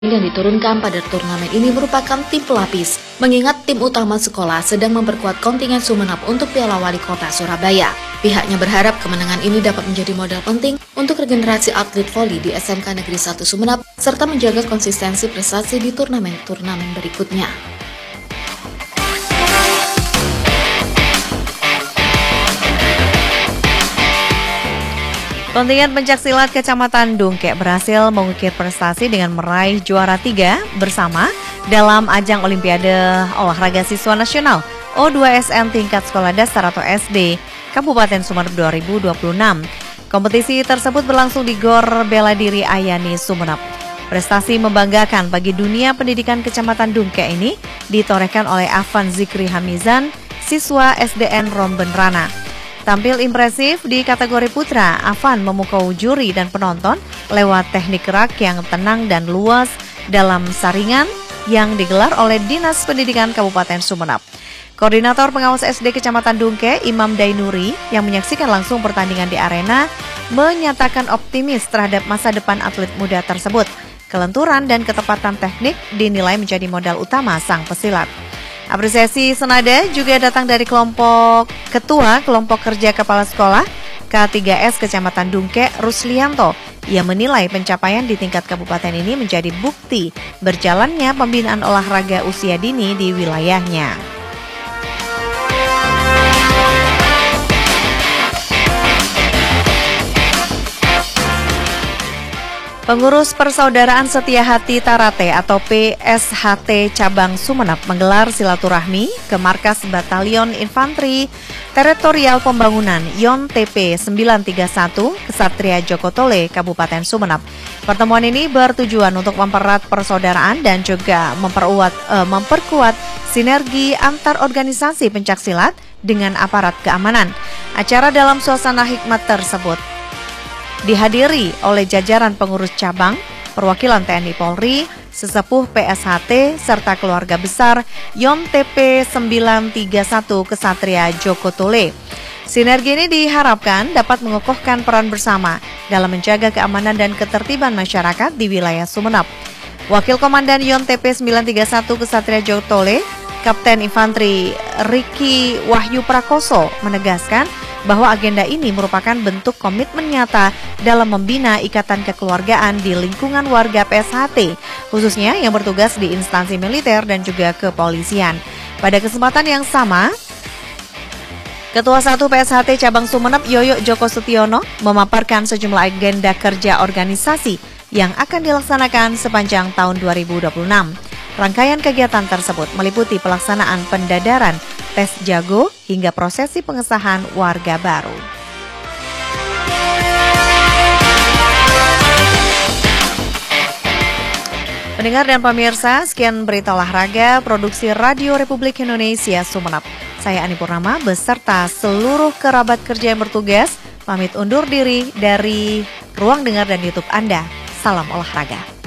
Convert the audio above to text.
yang diturunkan pada turnamen ini merupakan tim pelapis, mengingat tim utama sekolah sedang memperkuat kontingen Sumeneb untuk Piala Wali Kota Surabaya. Pihaknya berharap kemenangan ini dapat menjadi modal penting untuk regenerasi atlet voli di SMK Negeri 1 Sumeneb, serta menjaga konsistensi prestasi di turnamen-turnamen berikutnya. Kontingen pencaksilat Kecamatan Dungke berhasil mengukir prestasi dengan meraih juara 3 bersama dalam ajang Olimpiade Olahraga Siswa Nasional O2SN tingkat sekolah dasar atau SD Kabupaten Sumeneb 2026. Kompetisi tersebut berlangsung di Gor Bela Diri Ayani Sumeneb. Prestasi membanggakan bagi dunia pendidikan Kecamatan Dungke ini ditorehkan oleh Afan Zikri Hamizan, siswa SDN Romben Rana. Tampil impresif di kategori putra, Afan memukau juri dan penonton lewat teknik gerak yang tenang dan luas dalam saringan yang digelar oleh Dinas Pendidikan Kabupaten Sumeneb. Koordinator Pengawas SD Kecamatan Dungke, Imam Dainuri, yang menyaksikan langsung pertandingan di arena, menyatakan optimis terhadap masa depan atlet muda tersebut. Kelenturan dan ketepatan teknik dinilai menjadi modal utama sang pesilat. Apresiasi senada juga datang dari Ketua Kelompok Kerja Kepala Sekolah K3S Kecamatan Dungke, Ruslianto, yang menilai pencapaian di tingkat kabupaten ini menjadi bukti berjalannya pembinaan olahraga usia dini di wilayahnya. Pengurus Persaudaraan Setia Hati Tarate atau PSHT Cabang Sumeneb menggelar silaturahmi ke markas Batalion Infanteri Teritorial Pembangunan YON TP 931 Kesatria Jokotole, Kabupaten Sumeneb. Pertemuan ini bertujuan untuk mempererat persaudaraan dan juga memperkuat sinergi antar organisasi pencaksilat dengan aparat keamanan. Acara dalam suasana hikmat tersebut dihadiri oleh jajaran pengurus cabang, perwakilan TNI Polri, sesepuh PSHT, serta keluarga besar YON TP 931 Kesatria Jokotole. Sinergi ini diharapkan dapat mengokohkan peran bersama dalam menjaga keamanan dan ketertiban masyarakat di wilayah Sumeneb. Wakil Komandan YON TP 931 Kesatria Jokotole, Kapten Infanteri Riki Wahyu Prakoso, menegaskan bahwa agenda ini merupakan bentuk komitmen nyata dalam membina ikatan kekeluargaan di lingkungan warga PSHT, khususnya yang bertugas di instansi militer dan juga kepolisian. Pada kesempatan yang sama, Ketua 1 PSHT Cabang Sumeneb Yoyo Joko Sutiono memaparkan sejumlah agenda kerja organisasi yang akan dilaksanakan sepanjang tahun 2026. Rangkaian kegiatan tersebut meliputi pelaksanaan pendadaran, tes jago, hingga prosesi pengesahan warga baru. Pendengar dan pemirsa, sekian berita olahraga produksi Radio Republik Indonesia Sumeneb. Saya Ani Purnama beserta seluruh kerabat kerja yang bertugas pamit undur diri dari ruang dengar dan YouTube Anda. Salam olahraga.